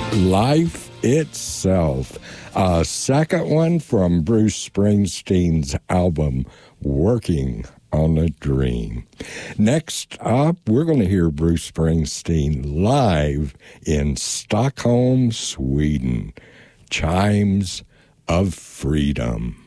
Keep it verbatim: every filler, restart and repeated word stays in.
Life Itself, a second one from Bruce Springsteen's album, Working on a Dream. Next up, we're going to hear Bruce Springsteen live in Stockholm, Sweden. Chimes of Freedom.